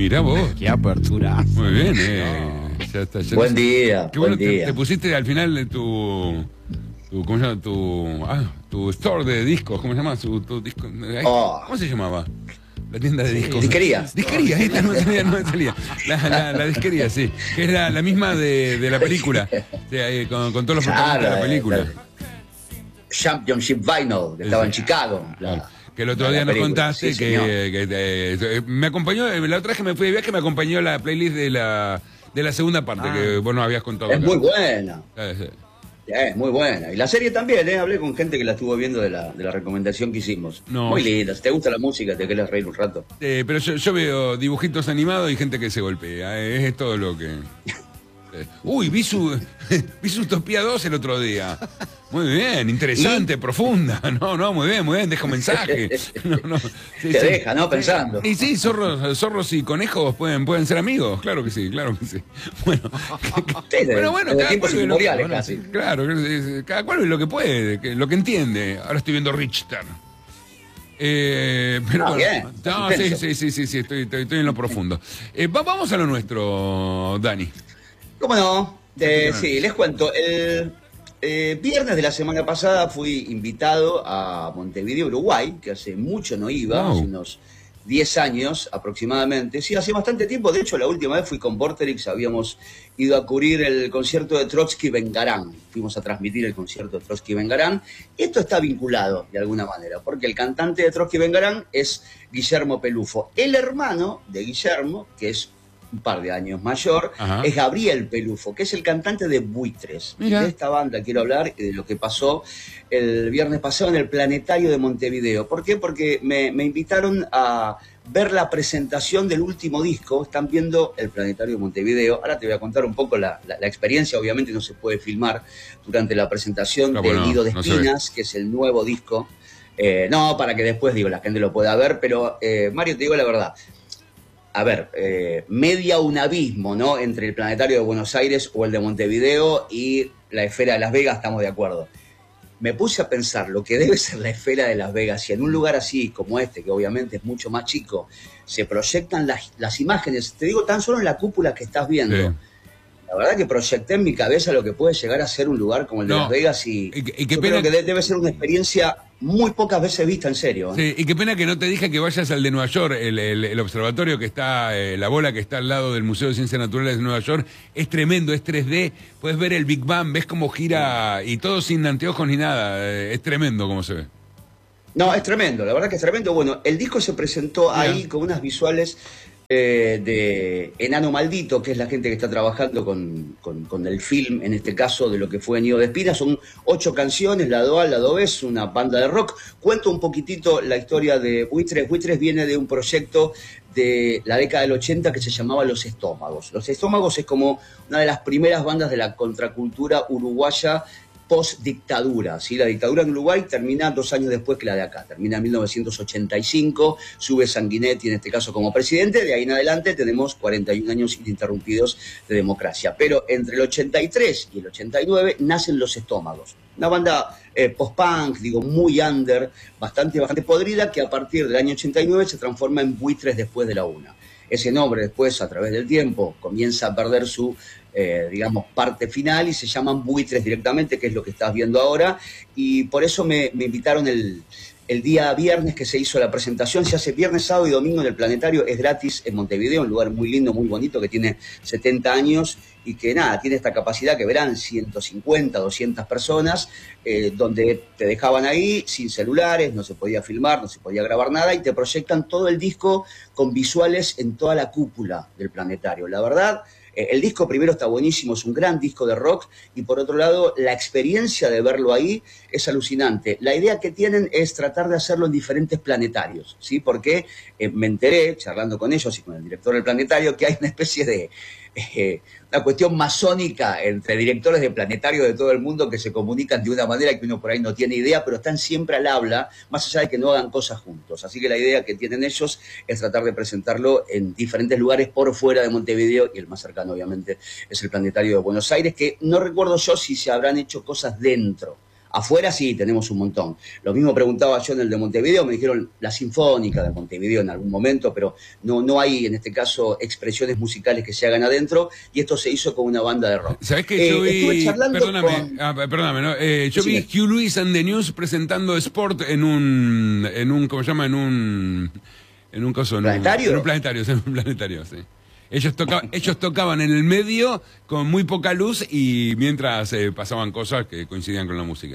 Mirá vos. Qué apertura. Muy bien, ya está. Ya Buen día, Qué bueno, buen día. te pusiste al final de ¿cómo se llama? Tu store de discos, ¿cómo se llama? Tu disco, ¿cómo se llamaba? La tienda de discos. Disquería. Disquería, esta no me salía. La disquería, sí. Que es la misma de la película. O sea, con todos los protagonistas de la película. Championship Vinyl, que estaba en Chicago. Claro. Que el otro día nos contaste sí, que me acompañó, la otra vez que me fui de viaje me acompañó la playlist de la segunda parte que vos nos habías contado. Es acá. muy buena. Sí. Es muy buena. Y la serie también, hablé con gente que la estuvo viendo de la recomendación que hicimos. No. Muy linda. Si te gusta la música, te querés reír un rato. Pero yo veo dibujitos animados y gente que se golpea. Es todo lo que... Uy, vi su Utopía 2 el otro día. Muy bien, interesante, profunda. No, muy bien, deja un mensaje. Te deja, ¿no? Pensando. Y sí, zorros y conejos pueden ser amigos, claro que sí. Bueno, desde tiempos inmemoriales casi. Claro, cada cual ve lo que puede, lo que entiende. Ahora estoy viendo Richter. Pero bien. No, sí, estoy en lo profundo. Vamos a lo nuestro, Dani. ¿Cómo no? Sí, les cuento. El viernes de la semana pasada fui invitado a Montevideo, Uruguay, que hace mucho no iba, hace unos 10 años aproximadamente. Sí, hace bastante tiempo. De hecho, la última vez fui con Vorterix, habíamos ido a cubrir el concierto de Trotsky Vengarán. Fuimos a transmitir el concierto de Trotsky Vengarán. Esto está vinculado de alguna manera, porque el cantante de Trotsky Vengarán es Guillermo Pelufo. El hermano de Guillermo, que es un par de años mayor, es Gabriel Pelufo, que es el cantante de Buitres. Mira. De esta banda quiero hablar y de lo que pasó el viernes pasado en el Planetario de Montevideo. ¿Por qué? Porque me invitaron a ver la presentación del último disco. Están viendo el Planetario de Montevideo. Ahora te voy a contar un poco la experiencia. Obviamente no se puede filmar durante la presentación de Nido de Espinas, que es el nuevo disco. No, para que después, la gente lo pueda ver. Pero, Mario, te digo la verdad. A ver, media un abismo, ¿no? Entre el Planetario de Buenos Aires o el de Montevideo y la Esfera de Las Vegas, estamos de acuerdo. Me puse a pensar lo que debe ser la Esfera de Las Vegas, y en un lugar así como este, que obviamente es mucho más chico, se proyectan las imágenes, te digo tan solo en la cúpula que estás viendo. Sí. La verdad que proyecté en mi cabeza lo que puede llegar a ser un lugar como el de Las Vegas y qué yo pena creo que debe ser una experiencia muy pocas veces vista, en serio. Sí, y qué pena que no te dije que vayas al de Nueva York, el observatorio que está, la bola que está al lado del Museo de Ciencias Naturales de Nueva York, es tremendo, es 3D, puedes ver el Big Bang, ves cómo gira y todo sin anteojos ni nada, es tremendo como se ve. No, es tremendo, la verdad que es tremendo. Bueno, el disco se presentó ahí con unas visuales de Enano Maldito, que es la gente que está trabajando con el film, en este caso de lo que fue Nido de Espinas. Son 8 canciones, lado A, lado B, es una banda de rock. Cuento un poquitito la historia de Buitres. Buitres viene de un proyecto de la década del 80 que se llamaba Los Estómagos. Los Estómagos es como una de las primeras bandas de la contracultura uruguaya post-dictadura, ¿sí? La dictadura en Uruguay termina 2 años después que la de acá, termina en 1985, sube Sanguinetti en este caso como presidente, de ahí en adelante tenemos 41 años ininterrumpidos de democracia. Pero entre el 83 y el 89 nacen Los Estómagos, una banda post-punk, muy under, bastante podrida, que a partir del año 89 se transforma en Buitres después de la una. Ese nombre después, a través del tiempo, comienza a perder su parte final y se llaman Buitres directamente, que es lo que estás viendo ahora, y por eso me invitaron el día viernes que se hizo la presentación. Se hace viernes, sábado y domingo en el Planetario, es gratis en Montevideo, un lugar muy lindo, muy bonito, que tiene 70 años y que tiene esta capacidad que verán 150, 200 personas, donde te dejaban ahí sin celulares, no se podía filmar, no se podía grabar nada, y te proyectan todo el disco con visuales en toda la cúpula del Planetario. La verdad, el disco primero está buenísimo, es un gran disco de rock, y por otro lado, la experiencia de verlo ahí es alucinante. La idea que tienen es tratar de hacerlo en diferentes planetarios, ¿sí? Porque me enteré, charlando con ellos y con el director del Planetario, que hay una especie de una cuestión masónica entre directores de planetario de todo el mundo que se comunican de una manera que uno por ahí no tiene idea, pero están siempre al habla, más allá de que no hagan cosas juntos. Así que la idea que tienen ellos es tratar de presentarlo en diferentes lugares por fuera de Montevideo, y el más cercano obviamente es el Planetario de Buenos Aires, que no recuerdo yo si se habrán hecho cosas dentro. Afuera sí, tenemos un montón. Lo mismo preguntaba yo en el de Montevideo, me dijeron la Sinfónica de Montevideo en algún momento, pero no hay en este caso expresiones musicales que se hagan adentro, y esto se hizo con una banda de rock. ¿Sabés que yo vi, perdóname, ¿no? Yo vi Sí. Hugh Lewis and the News presentando Sport en un ¿cómo se llama? En un coso, ¿Planetario? En un planetario, sí. Ellos tocaban en el medio con muy poca luz y mientras pasaban cosas que coincidían con la música.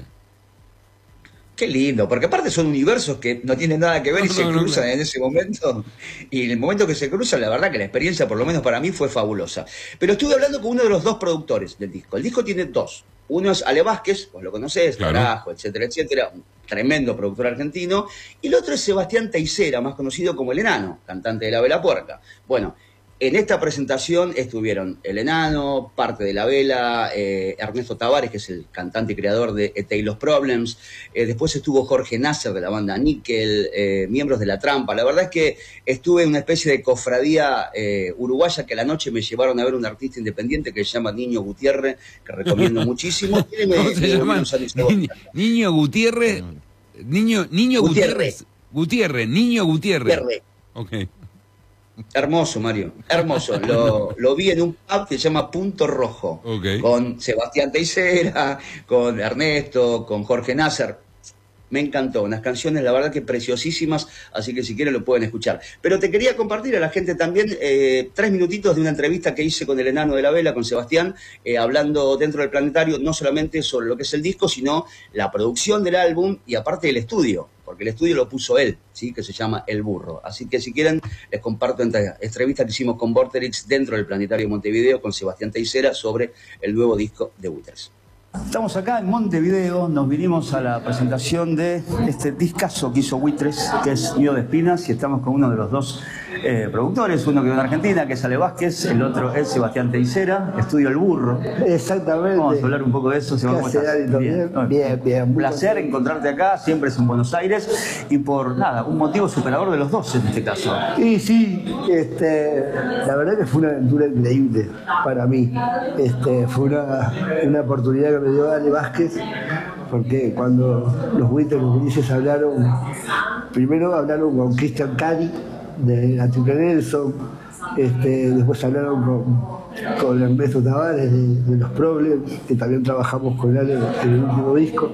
Qué lindo, porque aparte son universos que no tienen nada que ver y se cruzan Claro. en ese momento. Y en el momento que se cruzan, la verdad que la experiencia, por lo menos para mí, fue fabulosa. Pero estuve hablando con uno de los dos productores del disco. El disco tiene dos. Uno es Ale Vázquez, vos lo conocés, Claro. Carajo, etcétera, etcétera, un tremendo productor argentino. Y el otro es Sebastián Teisera, más conocido como El Enano, cantante de La Vela Puerca. Bueno, en esta presentación estuvieron El Enano, parte de La Vela, Ernesto Tavares, que es el cantante y creador de A Tale of Problems, después estuvo Jorge Nasser de la banda Níquel, miembros de La Trampa. La verdad es que estuve en una especie de cofradía uruguaya que a la noche me llevaron a ver un artista independiente que se llama Niño Gutiérrez, que recomiendo muchísimo. ¿Cómo se llama? Niño Gutiérrez. Niño Gutiérrez. Niño Gutiérrez. Ok. Hermoso, Mario, hermoso. Lo vi en un pub que se llama Punto Rojo, Okay. con Sebastián Teisera, con Ernesto, con Jorge Nasser. Me encantó, unas canciones la verdad que preciosísimas, así que si quieren lo pueden escuchar. Pero te quería compartir a la gente también 3 minutitos de una entrevista que hice con el Enano de la Vela, con Sebastián, hablando dentro del Planetario, no solamente sobre lo que es el disco, sino la producción del álbum y aparte el estudio, porque el estudio lo puso él, ¿sí? Que se llama El Burro. Así que si quieren, les comparto esta entrevista que hicimos con Vorterix dentro del Planetario Montevideo con Sebastián Teisera sobre el nuevo disco de Buitres. Estamos acá en Montevideo, nos vinimos a la presentación de este discazo que hizo Buitres, que es Nido de Espinas, y estamos con uno de los dos productores, uno que vive en Argentina, que es Ale Vázquez, el otro es Sebastián Teisera, Estudio El Burro. Exactamente. Vamos a hablar un poco de eso. ¿Cómo estás? Bien. Un placer encontrarte acá, siempre es en Buenos Aires, y por nada, un motivo superador de los dos en este caso. Y sí, la verdad que fue una aventura increíble para mí. Fue una oportunidad que me dio Ale Vázquez, porque cuando los Buitres, los gurises primero hablaron con Cristian Cari de la Triple Nelson, después hablaron con Ernesto Tavares de los Problems, que también trabajamos con Ale en el último disco.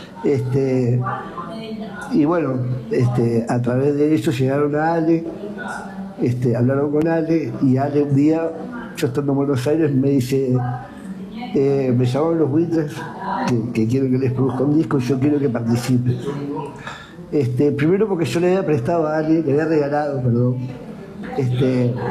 Y bueno, a través de eso llegaron a Ale, hablaron con Ale, y Ale un día, yo estando en Buenos Aires, me dice, me llamaron los Buitres que quieren que les produzca un disco y yo quiero que participes. Primero porque yo le había prestado a Ale, le había regalado, perdón,